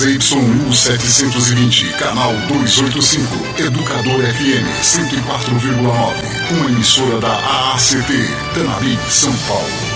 ZYU 720, canal 285, Educador FM 104,9, uma emissora da AACT, Tanabi, São Paulo.